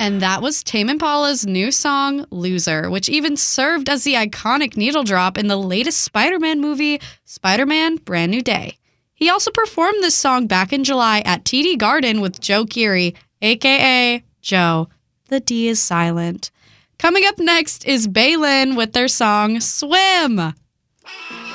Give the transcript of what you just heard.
And that was Tame Impala's new song, Loser, which even served as the iconic needle drop in the latest Spider-Man movie, Spider-Man Brand New Day. He also performed this song back in July at TD Garden with Joe Keery, a.k.a. Joe. The D is silent. Coming up next is Baylin with their song, Swim.